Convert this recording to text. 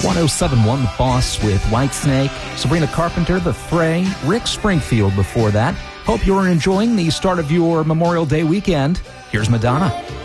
1071 The Boss with Whitesnake, Sabrina Carpenter, The Fray, Rick Springfield before that. Hope you're enjoying the start of your Memorial Day weekend. Here's Madonna.